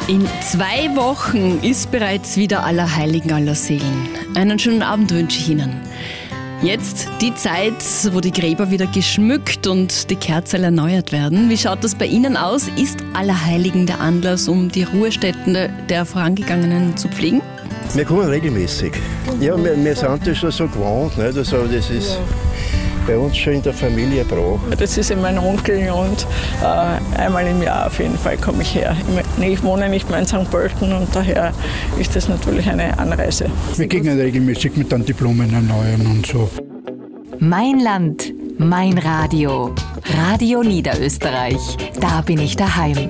In 2 Wochen ist bereits wieder Allerheiligen, Allerseelen. Einen schönen Abend wünsche ich Ihnen. Jetzt die Zeit, wo die Gräber wieder geschmückt und die Kerzen erneuert werden. Wie schaut das bei Ihnen aus? Ist Allerheiligen der Anlass, um die Ruhestätten der Vorangegangenen zu pflegen? Wir kommen regelmäßig. Ja, wir sind das schon so gewohnt. Nicht? Also das ist bei uns schon in der Familie Brauch. Das ist mein Onkel und einmal im Jahr auf jeden Fall komme ich her. Ich wohne nicht mehr in St. Pölten und daher ist das natürlich eine Anreise. Wir gehen regelmäßig mit den Diplomen erneuern und so. Mein Land, mein Radio. Radio Niederösterreich. Da bin ich daheim.